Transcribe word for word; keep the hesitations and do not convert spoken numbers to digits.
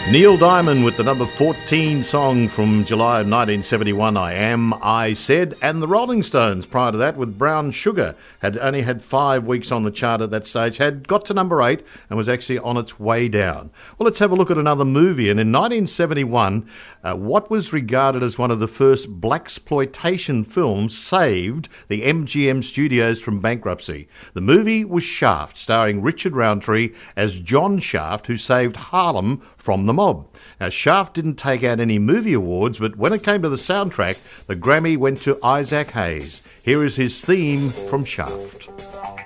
Neil Diamond with the number fourteen song from July of nineteen seventy-one, I Am, I Said, and the Rolling Stones prior to that with Brown Sugar had only had five weeks on the chart at that stage, had got to number eight and was actually on its way down. Well, let's have a look at another movie, and in nineteen seventy-one, uh, what was regarded as one of the first blaxploitation films saved the M G M studios from bankruptcy. The movie was Shaft, starring Richard Roundtree as John Shaft, who saved Harlem from the mob. Now, Shaft didn't take out any movie awards, but when it came to the soundtrack, the Grammy went to Isaac Hayes. Here is his theme from Shaft.